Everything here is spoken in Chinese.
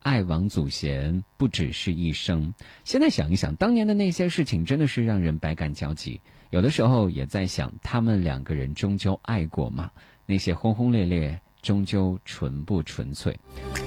爱王祖贤不只是一生。现在想一想，当年的那些事情真的是让人百感交集。有的时候也在想，他们两个人终究爱过吗？那些轰轰烈烈终究纯不纯粹？